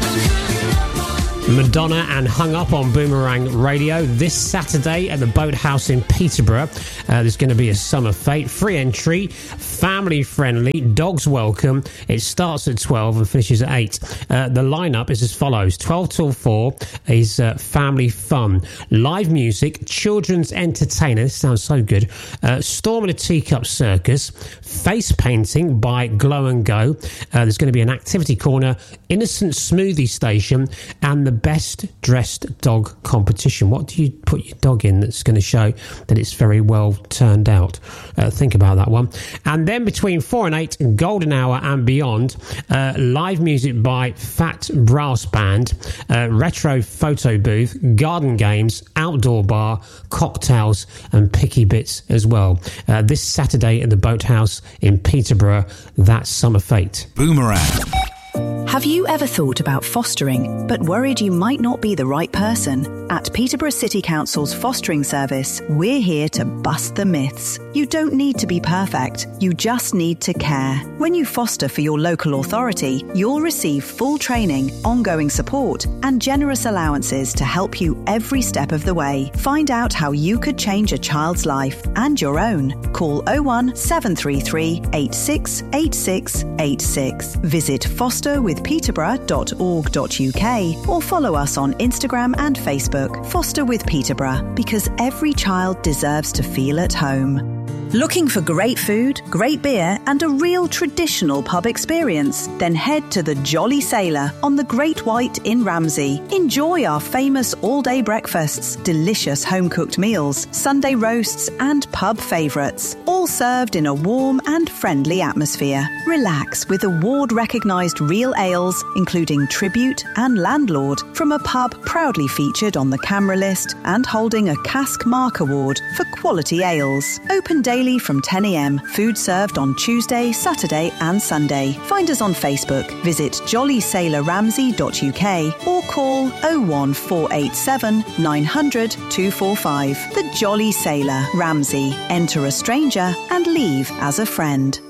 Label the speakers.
Speaker 1: Madonna and Hung Up on Boomerang Radio this Saturday at the Boathouse in Peterborough. There's going to be a summer fete, free entry, family friendly, dogs welcome. It starts at 12 and finishes at 8. The lineup is as follows: 12 till 4 is family fun, live music, children's entertainer, this sounds so good, Storm in a Teacup Circus, face painting by Glow and Go. There's going to be an activity corner, innocent smoothie station, and the best dressed dog competition. What do you put your dog in that's going to show that it's very well turned out? Think about that one. And then between 4 and 8, golden hour and beyond, live music by Fat Brass Band, retro photo booth, garden games, outdoor bar, cocktails and picky bits as well. This Saturday at the Boathouse in Peterborough, that's summer fete.
Speaker 2: Boomerang.
Speaker 3: Have you ever thought about fostering, but worried you might not be the right person? At Peterborough City Council's fostering service, we're here to bust the myths. You don't need to be perfect, you just need to care. When you foster for your local authority, you'll receive full training, ongoing support, and generous allowances to help you every step of the way. Find out how you could change a child's life and your own. Call 01 733 868686. Visit fosterwithpeterborough.org.uk or follow us on Instagram and Facebook. Foster with Peterborough, because every child deserves to feel at home. Looking for great food, great beer, and a real traditional pub experience? Then head to the Jolly Sailor on the Great White in Ramsey. Enjoy our famous all-day breakfasts, delicious home-cooked meals, Sunday roasts, and pub favourites, all served in a warm and friendly atmosphere. Relax with award-recognised real ales, including Tribute and Landlord, from a pub proudly featured on the camera list and holding a Cask Mark Award for quality ales. Open daily from 10 a.m. Food served on Tuesday, Saturday and Sunday. Find us on Facebook. Visit jollysailorramsey.uk or call 01487 900 245. The Jolly Sailor, Ramsey. Enter a stranger and leave as a friend.